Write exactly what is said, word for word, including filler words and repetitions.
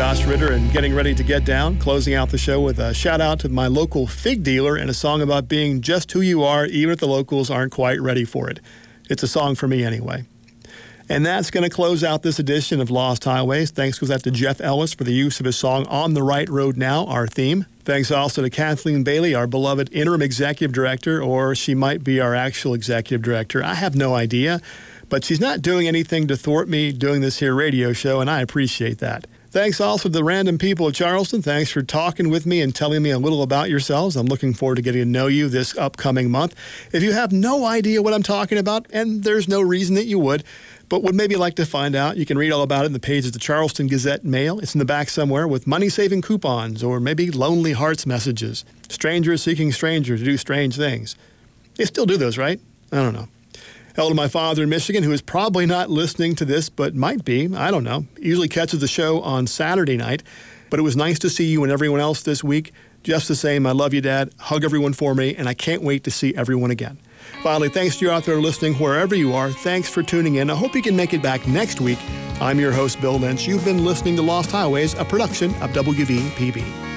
Josh Ritter and Getting Ready to Get Down, closing out the show with a shout out to my local fig dealer and a song about being just who you are, even if the locals aren't quite ready for it. It's a song for me anyway. And that's going to close out this edition of Lost Highways. Thanks goes out to Jeff Ellis for the use of his song On the Right Road Now, our theme. Thanks also to Kathleen Bailey, our beloved interim executive director, or she might be our actual executive director. I have no idea, but she's not doing anything to thwart me doing this here radio show, and I appreciate that. Thanks also to the random people of Charleston. Thanks for talking with me and telling me a little about yourselves. I'm looking forward to getting to know you this upcoming month. If you have no idea what I'm talking about, and there's no reason that you would, but would maybe like to find out, you can read all about it in the page of the Charleston Gazette Mail. It's in the back somewhere with money-saving coupons or maybe Lonely Hearts messages. Strangers seeking strangers to do strange things. They still do those, right? I don't know. Hello to my father in Michigan, who is probably not listening to this, but might be. I don't know. He usually catches the show on Saturday night. But it was nice to see you and everyone else this week. Just the same, I love you, Dad. Hug everyone for me, and I can't wait to see everyone again. Finally, thanks to you out there listening wherever you are. Thanks for tuning in. I hope you can make it back next week. I'm your host, Bill Lynch. You've been listening to Lost Highways, a production of W V P B.